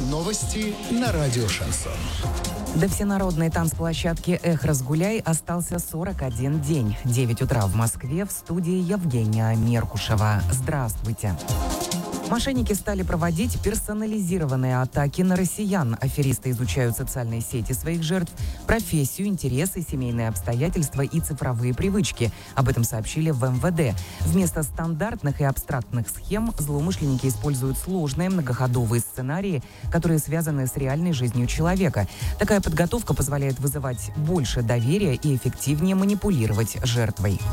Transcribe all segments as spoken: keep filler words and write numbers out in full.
Новости на радио «Шансон». До всенародной танцплощадки «Эх, разгуляй» остался сорок один день. девять утра в Москве, в студии Евгения Меркушева. Здравствуйте. Мошенники стали проводить персонализированные атаки на россиян. Аферисты изучают социальные сети своих жертв, профессию, интересы, семейные обстоятельства и цифровые привычки. Об этом сообщили в эм вэ дэ. Вместо стандартных и абстрактных схем злоумышленники используют сложные многоходовые сценарии, которые связаны с реальной жизнью человека. Такая подготовка позволяет вызывать больше доверия и эффективнее манипулировать жертвой.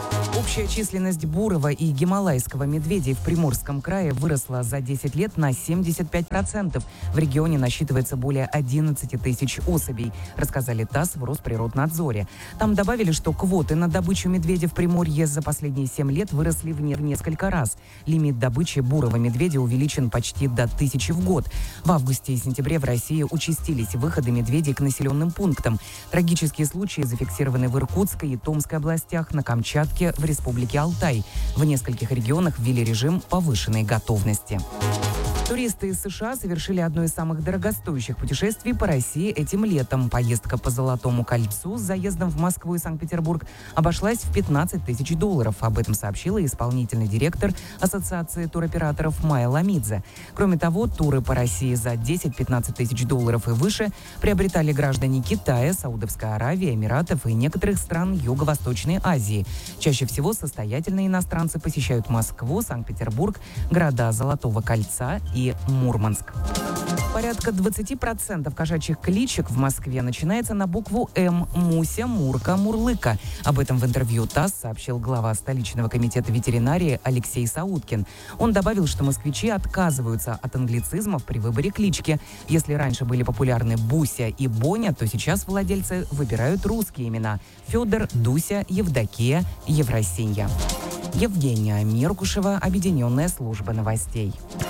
Общая численность бурого и гималайского медведей в Приморском крае выросла за десять лет на семьдесят пять процентов. В регионе насчитывается более одиннадцать тысяч особей, рассказали ТАСС в Росприроднадзоре. Там добавили, что квоты на добычу медведя в Приморье за последние семь лет выросли в, не в несколько раз. Лимит добычи бурого медведя увеличен почти до тысячи в год. В августе и сентябре в России участились выходы медведей к населенным пунктам. Трагические случаи зафиксированы в Иркутской и Томской областях, на Камчатке, в Республике Алтай. В нескольких регионах ввели режим повышенной готовности. Туристы из США совершили одно из самых дорогостоящих путешествий по России этим летом. Поездка по Золотому кольцу с заездом в Москву и Санкт-Петербург обошлась в пятнадцать тысяч долларов. Об этом сообщила исполнительный директор Ассоциации туроператоров Майя Ламидзе. Кроме того, туры по России за десять-пятнадцать тысяч долларов и выше приобретали граждане Китая, Саудовской Аравии, Эмиратов и некоторых стран Юго-Восточной Азии. Чаще всего состоятельные иностранцы посещают Москву, Санкт-Петербург, города Золотого кольца и и Мурманск. Порядка двадцать процентов кошачьих кличек в Москве начинается на букву «М» – Муся, Мурка, Мурлыка. Об этом в интервью ТАСС сообщил глава столичного комитета ветеринарии Алексей Сауткин. Он добавил, что москвичи отказываются от англицизмов при выборе клички. Если раньше были популярны Буся и Боня, то сейчас владельцы выбирают русские имена – Федор, Дуся, Евдокия, Евросинья. Евгения Меркушева, Объединенная служба новостей.